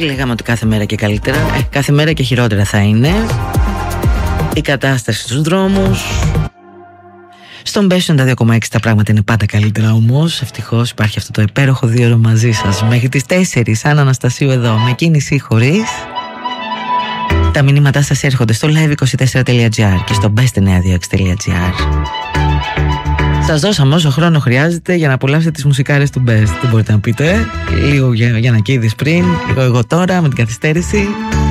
λέγαμε ότι κάθε μέρα και καλύτερα, κάθε μέρα και χειρότερα θα είναι η κατάσταση στους δρόμους. Στον Best 92,6 τα πράγματα είναι πάντα καλύτερα όμως. Ευτυχώς υπάρχει αυτό το υπέροχο 2 ώρο μαζί σας μέχρι τις 4. Άννα Αναστασίου εδώ, με κίνηση ή χωρίς. Τα μηνύματά σας έρχονται στο live24.gr και στο best926.gr. Σας δώσαμε όσο χρόνο χρειάζεται για να απολαύσετε τις μουσικάρες του Best. Τι μπορείτε να πείτε? Λίγο για να κοίδεις πριν, λίγο εγώ τώρα με την καθυστέρηση.